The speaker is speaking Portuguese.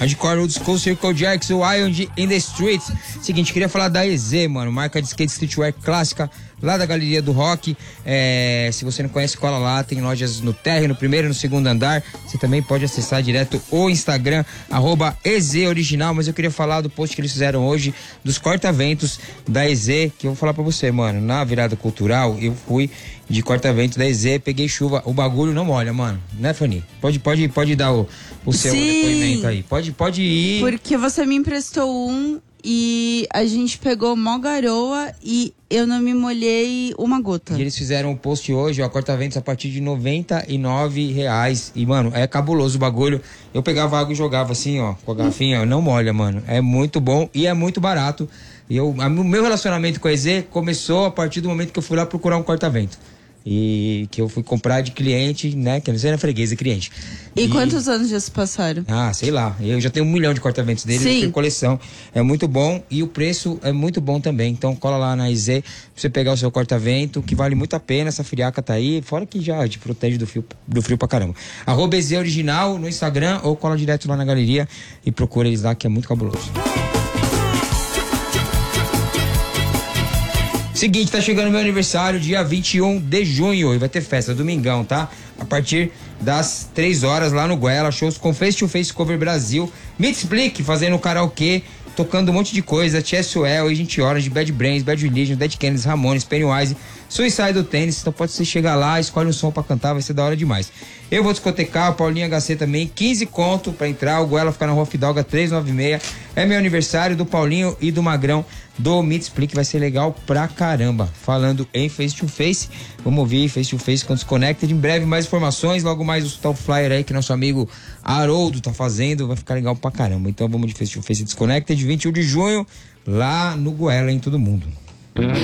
Hardcore Old School, Circle Jerks, Wild in the Streets. Seguinte, queria falar da EZ, mano, marca de skate streetwear clássica, lá da Galeria do Rock. Se você não conhece, cola lá, tem lojas no térreo, no primeiro e no segundo andar. Você também pode acessar direto o Instagram, @EZOriginal. Mas eu queria falar do post que eles fizeram hoje, dos corta-ventos da EZ, que eu vou falar pra você, mano. Na virada cultural, eu fui de corta-vento da EZ, peguei chuva, o bagulho não molha, mano, né, Fanny? Pode dar o seu depoimento aí, pode ir. Porque você me emprestou um e a gente pegou mó garoa e eu não me molhei uma gota. E eles fizeram um post hoje, ó, corta-ventos a partir de R$99. E, mano, é cabuloso o bagulho. Eu pegava água e jogava assim, ó, com a garrafinha, ó, não molha, mano. É muito bom e é muito barato. E o meu relacionamento com a EZ começou a partir do momento que eu fui lá procurar um corta-vento. E que eu fui comprar de cliente, né? Que eu não sei, era freguês, é cliente. E quantos anos já se passaram? Sei lá. Eu já tenho 1 milhão de corta-ventos deles, eu tenho coleção. É muito bom e o preço é muito bom também. Então cola lá na EZ pra você pegar o seu corta-vento, que vale muito a pena. Essa friaca tá aí, fora que já te protege do frio pra caramba. @EZOriginal no Instagram ou cola direto lá na galeria e procura eles lá, que é muito cabuloso. Seguinte, tá chegando meu aniversário, dia 21 de junho, e vai ter festa, domingão, tá? A partir das 3 horas lá no Goela, shows com Face to Face Cover Brasil, Mixplique fazendo karaokê, tocando um monte de coisa, Cheswell, Agent Orange, Bad Brains, Bad Religion, Dead Kennedys, Ramones, Pennywise, Suicide do Tênis. Então pode você chegar lá, escolhe um som pra cantar, vai ser da hora demais. Eu vou discotecar, o Paulinho HC também, 15 conto pra entrar, o Goela fica na Rua Fidalga 396. É meu aniversário, do Paulinho e do Magrão, do Mixplique, vai ser legal pra caramba. Falando em Face to Face, vamos ouvir Face to Face com Disconnected. Em breve mais informações, logo mais o tal flyer aí que nosso amigo Haroldo tá fazendo, vai ficar legal pra caramba. Então vamos de Face to Face Disconnected, 21 de junho, lá no Goela, em todo mundo.